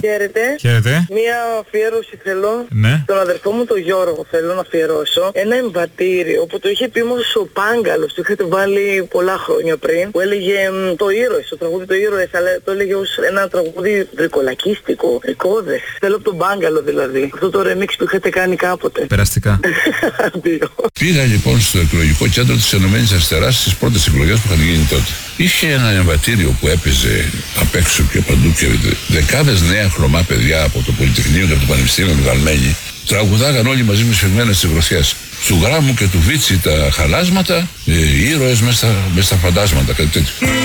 Χαίρετε. Χαίρετε. Μία αφιέρωση θέλω. Ναι. Τον αδερφό μου τον Γιώργο θέλω να αφιερώσω. Ένα εμβατήριο που το είχε πει ο Πάγκαλος. Το είχατε βάλει πολλά χρόνια πριν. Που έλεγε το ήρωες, το τραγούδι το ήρωες. Αλλά το έλεγε ως ένα τραγούδι βρικολακίστικο. Ρικόδες. Θέλω από τον Πάγκαλο δηλαδή. Αυτό το remix που είχατε κάνει κάποτε. Περαστικά. Πήγα λοιπόν στο εκλογικό κέντρο της Ενωμένης Αριστεράς στις πρώτες εκλογές που είχαν γίνει τότε. Είχε ένα εμβατήριο που έπαιζε απ' έξω και παντού και δεκάδες νέα χρωμά παιδιά από το Πολυτεχνείο και από το Πανεπιστήμιο Μεγαλμένη τραγουδάγαν όλοι μαζί με σφιγμένες τις γροθιές. Του Γράμμου και του Βίτσι τα χαλάσματα, ήρωες μες στα φαντάσματα, κάτι τέτοιο.